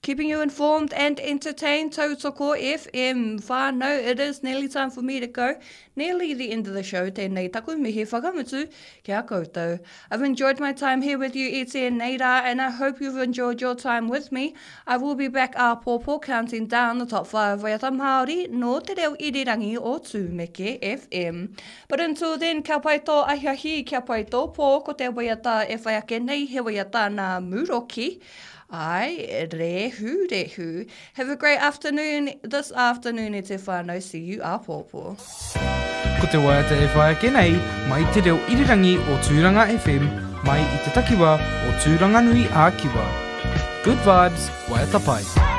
keeping you informed and entertained. Tautoko FM whānau. It is nearly time for me to go. Nearly the end of the show. Tēnei taku mihi whakamutu kia koutou. I've enjoyed my time here with you, Iti and Neira, and I hope you've enjoyed your time with me. I will be back pōpō counting down the top 5 waiata Māori no te reo irirangi o Tūmeke FM. But until then, kia pai tō ahiahi, kia pai tō pō, ko te waiata e whai ake nei, he waiata nā Muroki. Ai, rehu. Have a great afternoon this afternoon e te whānau. See you pōpō. Ko te waiata e whai ake nei, mai te reo irirangi o Tūranga FM, mai i te takiwa o Tūranganui Ākiwa. Good vibes, waiata pai.